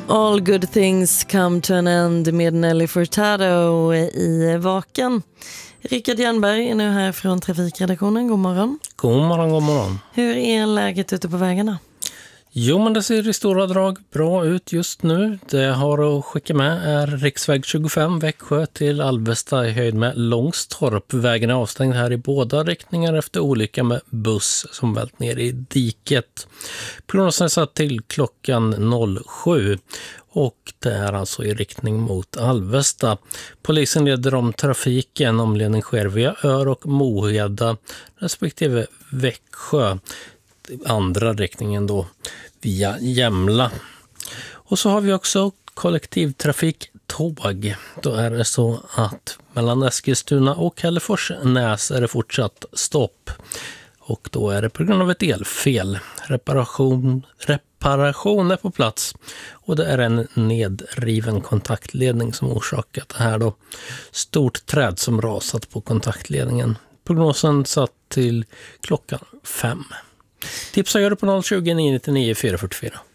All good things come to an end med Nelly Furtado i Vaken. Rickard Jernberg är nu här från Trafikredaktionen. God morgon. God morgon, god morgon. Hur är läget ute på vägarna? Jo, men det ser i stora drag bra ut just nu. Det jag har att skicka med är riksväg 25 Växjö till Alvesta i höjd med Långstorp. Vägen är avstängd här i båda riktningar efter olycka med buss som vält ner i diket. Prognosen är satt till klockan 07 och det är alltså i riktning mot Alvesta. Polisen leder om trafiken. Omledning sker via Ör och Moheda respektive Växjö. Andra riktningen då via Jämla. Och så har vi också kollektivtrafik tåg. Då är det så att mellan Eskilstuna och Hälleforsnäs är det fortsatt stopp. Och då är det på grund av ett elfel. Reparation är på plats. Och det är en nedriven kontaktledning som orsakat det här då. Stort träd som rasat på kontaktledningen. Prognosen satt till klockan 5. Tipsa gör det på 020 999 444.